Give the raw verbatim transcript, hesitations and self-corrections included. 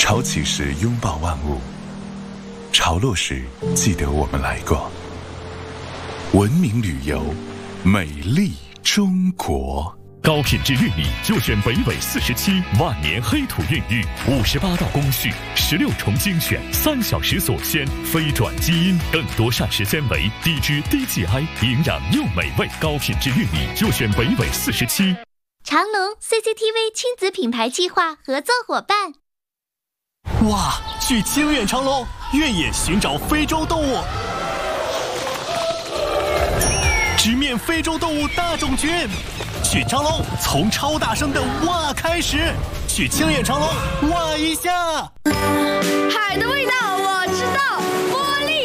潮起时拥抱万物，潮落时记得我们来过。文明旅游，美丽中国。 高品质玉米就选北纬四十七万年黑土孕育，五十八道工序，十六重精选，三小时锁鲜，非转基因，更多膳食纤维，低脂低 G I， 营养又美味。高品质玉米就选北纬四十七。 长隆 C C T V 亲子品牌计划合作伙伴。 哇，去清远长隆，越野寻找非洲动物，直面非洲动物大种群。去长隆，从超大声的哇开始，去清远长隆哇一下。 海的味道我知道，玻璃